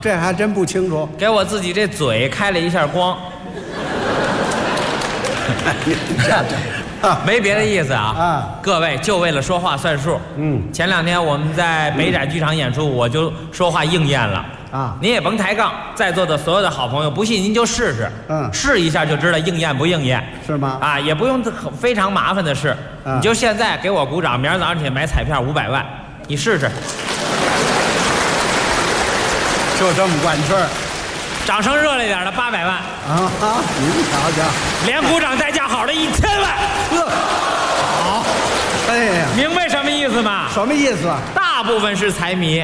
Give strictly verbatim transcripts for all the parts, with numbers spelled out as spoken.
这还真不清楚。 给我自己这嘴开了一下光。没别的意思啊！ 啊， 各位就为了说话算数。 嗯， 前两天我们在北展剧场演出，我就说话应验了啊。 您也甭抬杠，在座的所有的好朋友，不信您就试试， 嗯， 试一下就知道应验不应验， 是吗？ 啊，也不用非常麻烦的事， 啊、 你就现在给我鼓掌，明儿早上起来买彩票五百万，你试试。 就这么管事儿。 掌声热烈点的八百万啊！您瞧瞧， 连鼓掌带加好的一千万。 呵，好，哎呀， 明白什么意思吗？ 什么意思啊？ 大部分是财迷。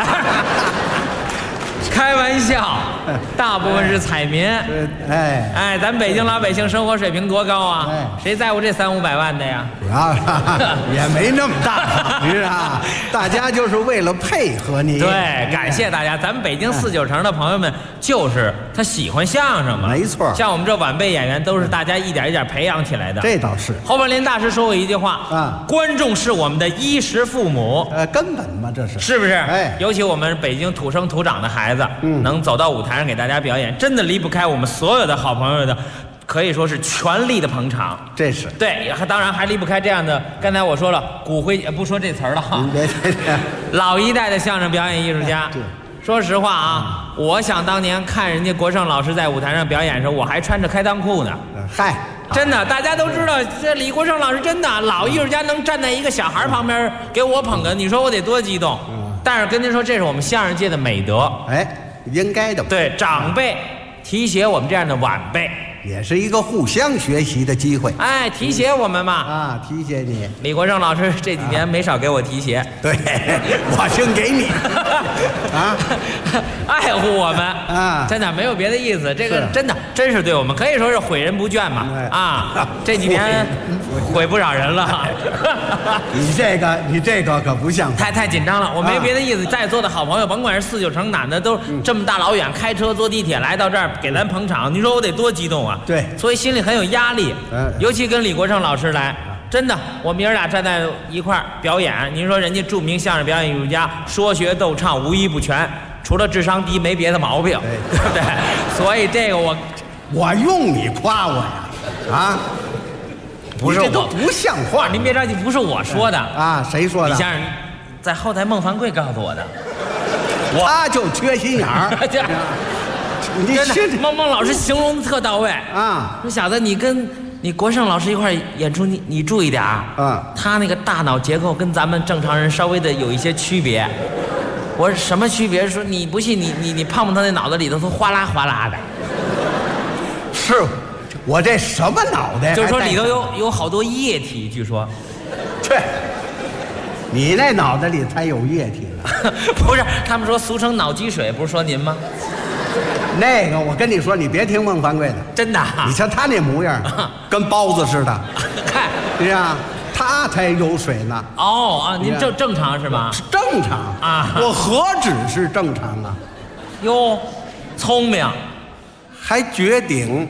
开玩笑，大部分是彩民。 哎哎，咱北京老百姓生活水平多高啊！ 哎、 谁在乎这三五百万的呀？ 啊，也没那么大，是啊，大家就是为了配合你。 对，感谢大家。咱们北京四九城的朋友们，就是他喜欢相声嘛。 没错， 像我们这晚辈演员，都是大家一点一点培养起来的。 这倒是。 侯宝林大师说过一句话啊： 观众是我们的衣食父母。 呃，根本嘛，这是是不是？ 哎， 尤其我们北京土生土长的孩子。 嗯， 能走到舞台上给大家表演，真的离不开我们所有的好朋友的，可以说是全力的捧场。 这是对，当然还离不开这样的。刚才我说了，骨灰不说这词儿了哈。 别别别， 老一代的相声表演艺术家。 对， 说实话啊，嗯、我想当年看人家国胜老师在舞台上表演的时候，我还穿着开裆裤呢。 嗨， 真的，大家都知道，这李国胜老师真的老艺术家能站在一个小孩旁边给我捧哏，你说我得多激动。嗯、但是跟您说，这是我们相声界的美德。 哎。应该的， 对长辈提携我们这样的晚辈， 也是一个互相学习的机会。 哎，提携我们嘛， 啊，提携你。 李国胜老师这几年没少给我提携， 啊、对，我净给你啊， 爱护我们啊， 真的没有别的意思，这个真的真是对我们可以说是诲人不倦嘛，啊，这几年诲不少人了。 你这个你这个可不像太太紧张了，我没别的意思，在座的好朋友，甭管是四九城哪的，都这么大老远开车坐地铁来到这儿给咱捧场，你说我得多激动啊！ 对， 所以心里很有压力。 嗯， 尤其跟李国胜老师来，真的，我们爷俩站在一块儿表演，您说人家著名相声表演艺术家，说学逗唱无一不全，除了智商低没别的毛病，对不对？所以这个我， 我用你夸我呀，啊， 不是我， 这都不像话。 您别着急，不是我说的啊，谁说的？ 李先生，在后台孟凡贵告诉我的， 他就缺心眼儿。你真的，孟孟老师形容的特到位啊！ 说小子，你跟你国胜老师一块演出，你你注意点啊！ 嗯， 他那个大脑结构跟咱们正常人稍微的有一些区别。我说什么区别？说你不信，你你你碰碰他那脑子里头都哗啦哗啦的。 是，我这什么脑袋？ 就是说里头有有好多液体，据说。 对，你那脑袋里才有液体呢。 不是，他们说俗称脑积水，不是说您吗？ 那个，我跟你说，你别听孟凡贵的， 真的、啊。 你瞧他那模样，跟包子似的。 看， 是啊，他才有水呢。 哦啊，您正正常是吗？ 正常啊， 我何止是正常啊？ 哟，聪明， 还绝顶。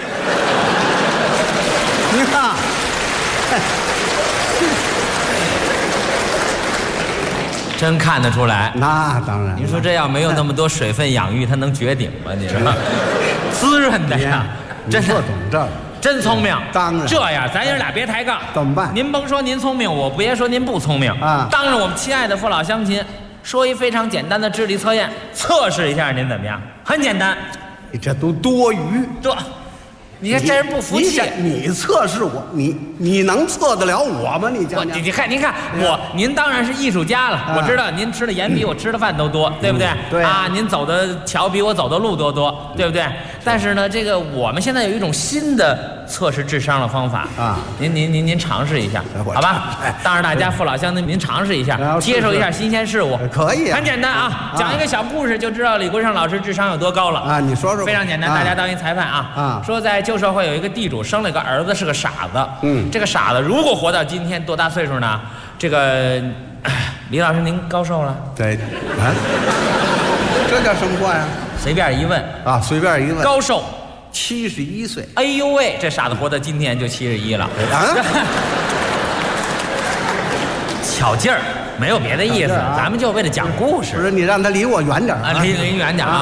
你看。 真看得出来， 那当然。 你说这要没有那么多水分养育，它能绝顶吗？你说，滋润的呀， 真是懂这， 真聪明。 当然， 这样咱爷俩别抬杠， 怎么办？ 您甭说您聪明，我别说您不聪明啊。 当着我们亲爱的父老乡亲，说一非常简单的智力测验，测试一下您怎么样？很简单。 你这都多余。 这。你看这人不服气， 你测试我，你你能测得了我吗？你讲讲，你看，您看我，您当然是艺术家了。我知道您吃的盐比我吃的饭都多，对不对？ 对啊，您走的桥比我走的路都多，对不对？但是呢，这个我们现在有一种新的测试智商的方法啊， 您您您您尝试一下，好吧？当着大家父老乡亲，您尝试一下，接受一下新鲜事物， 可以， 很简单啊，讲一个小故事就知道李国胜老师智商有多高了啊！你说说， 非常简单，大家当一裁判啊啊，说在旧社会有一个地主生了个儿子是个傻子，嗯，这个傻子如果活到今天多大岁数呢？这个李老师您高寿了？ 对，啊，这叫什么话呀？ 随便一问啊，随便一问， 高寿七十一岁。 哎呦喂，这傻子活到今天就七十一了，啊，巧劲儿。 没有别的意思，咱们就为了讲故事。 不是你让他离我远点啊，离离远点啊。